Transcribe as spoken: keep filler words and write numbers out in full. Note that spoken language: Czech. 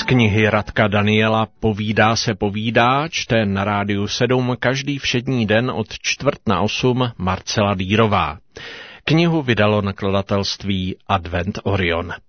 knihy Radka Daniela Povídá se povídá čte na Rádiu sedm každý všední den od čtvrt na osm Marcela Dýrová. Knihu vydalo nakladatelství Advent Orion.